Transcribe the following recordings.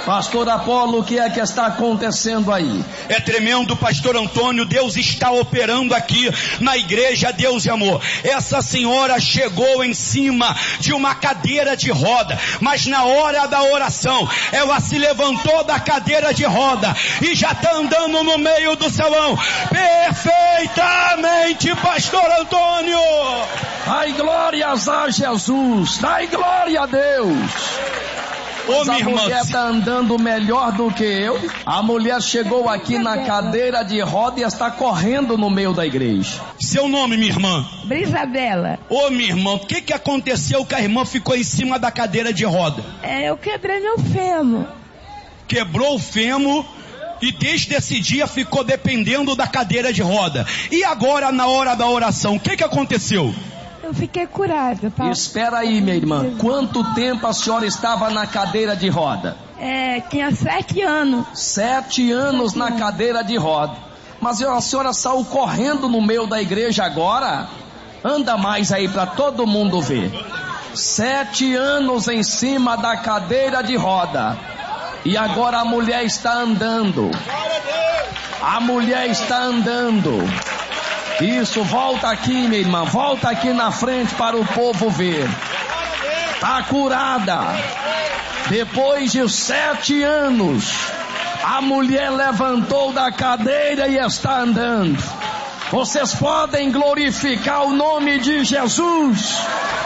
Pastor Apolo, o que é que está acontecendo aí? É tremendo, pastor Antônio. Deus está operando aqui na igreja Deus e Amor. Essa senhora chegou em cima de uma cadeira de roda, mas na hora da oração ela se levantou da cadeira de roda e já está andando no meio do salão perfeitamente, pastor Antônio. Ai, glórias a Jesus, ai, glória a Deus. Mas a mulher está andando melhor do que eu. A mulher chegou aqui na cadeira de roda e está correndo no meio da igreja. Seu nome, minha irmã? Brisabela. Ô, minha irmã, o que aconteceu que a irmã ficou em cima da cadeira de roda? Eu quebrei meu fêmur. Quebrou o fêmur e desde esse dia ficou dependendo da cadeira de roda. E agora, na hora da oração, o que aconteceu? Eu fiquei curada, tá? Espera aí, minha irmã. Quanto tempo a senhora estava na cadeira de roda? Tinha 7 anos. 7 anos na cadeira de roda. Mas a senhora saiu correndo no meio da igreja agora? Anda mais aí para todo mundo ver. 7 anos em cima da cadeira de roda. E agora a mulher está andando. A mulher está andando. Isso, volta aqui, minha irmã, volta aqui na frente para o povo ver. Está curada. Depois de 7 anos, a mulher levantou da cadeira e está andando. Vocês podem glorificar o nome de Jesus.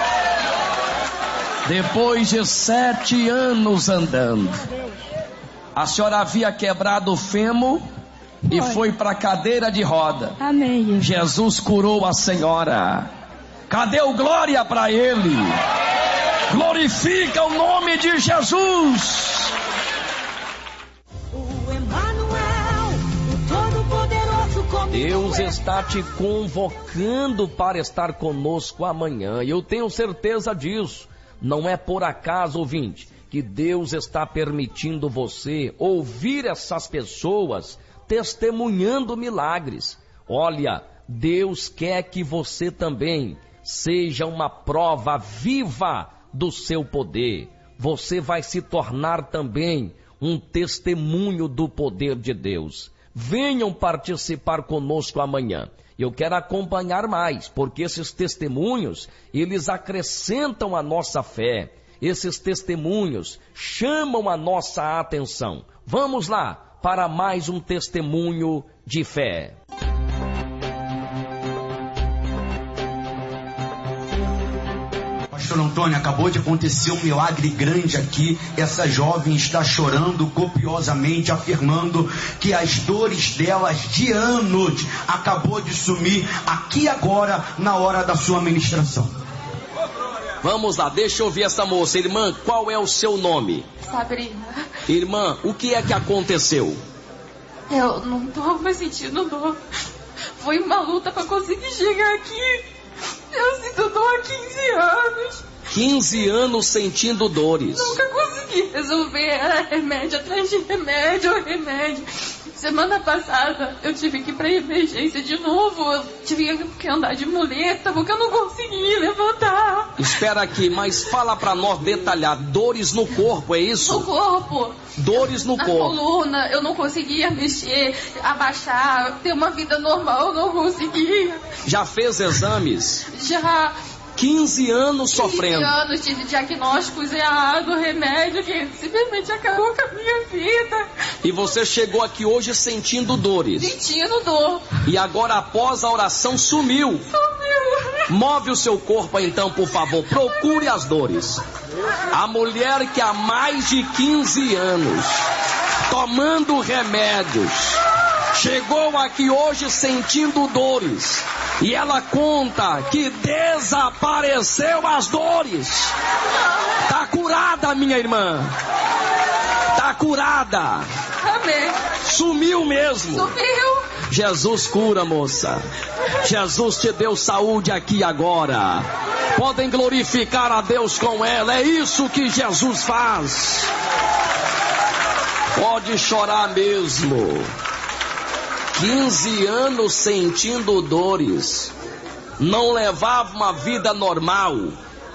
Depois de 7 anos andando, a senhora havia quebrado o fêmur e foi para a cadeira de roda. Amém. Jesus curou a senhora. Cadê o glória para ele? Glorifica o nome de Jesus. Deus está te convocando para estar conosco amanhã. E eu tenho certeza disso. Não é por acaso, ouvinte, que Deus está permitindo você ouvir essas pessoas testemunhando milagres. Olha, Deus quer que você também seja uma prova viva do seu poder. Você vai se tornar também um testemunho do poder de Deus. Venham participar conosco amanhã. Eu quero acompanhar mais, porque esses testemunhos, eles acrescentam a nossa fé. Esses testemunhos chamam a nossa atenção. Vamos lá para mais um testemunho de fé. Pastor Antônio, acabou de acontecer um milagre grande aqui. Essa jovem está chorando copiosamente, afirmando que as dores delas de anos acabou de sumir aqui agora, na hora da sua ministração. Vamos lá, deixa eu ouvir essa moça. Irmã, qual é o seu nome? Sabrina. Irmã, o que é que aconteceu? Eu não tô mais sentindo dor. Foi uma luta para conseguir chegar aqui. Eu sinto dor há 15 anos. 15 anos sentindo dores. Nunca consegui resolver. Era remédio atrás de remédio. Semana passada eu tive que ir pra emergência de novo. Eu tive que andar de muleta porque eu não consegui levantar. Espera aqui, mas fala pra nós detalhar. Dores no corpo, é isso? No corpo. Dores no corpo. Na coluna, eu não conseguia mexer, abaixar, ter uma vida normal, eu não conseguia. Já fez exames? Já. 15 anos sofrendo. 15 anos, tive diagnósticos errados, remédio que simplesmente acabou com a minha vida. E você chegou aqui hoje sentindo dores. Sentindo dor. E agora após a oração sumiu. Move o seu corpo então, por favor. Procure as dores. A mulher que há mais de 15 anos tomando remédios chegou aqui hoje sentindo dores. E ela conta que desapareceu as dores. Tá curada, minha irmã. Tá curada. Amém. Sumiu mesmo. Sumiu. Jesus cura, moça. Jesus te deu saúde aqui agora. Podem glorificar a Deus com ela. É isso que Jesus faz. Pode chorar mesmo. 15 anos sentindo dores, não levava uma vida normal,